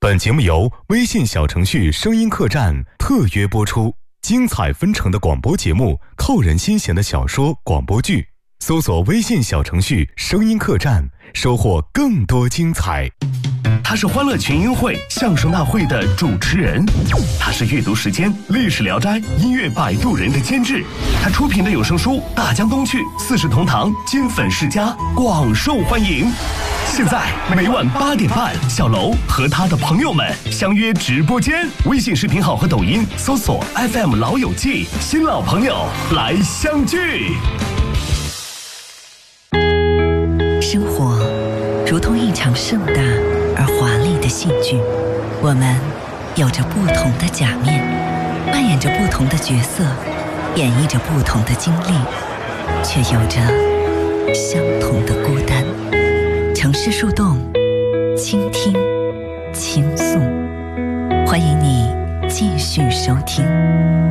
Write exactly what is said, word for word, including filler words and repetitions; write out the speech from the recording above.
本节目由微信小程序声音客栈特约播出，精彩纷呈的广播节目，扣人心弦的小说广播剧，搜索微信小程序声音客栈，收获更多精彩。 他是欢乐群英会相声大会的主持人，他是阅读时间历史聊斋音乐摆渡人的监制，他出品的有声书《大江东去》《四世同堂》《金粉世家》广受欢迎。现在每晚八点半，小楼和他的朋友们相约直播间，微信视频号和抖音搜索 F M 老友记，新老朋友来相聚。 生活如同一场盛大而华丽的戏剧，我们有着不同的假面，扮演着不同的角色，演绎着不同的经历，却有着相同的孤单。城市树洞，倾听，倾诉，欢迎你继续收听。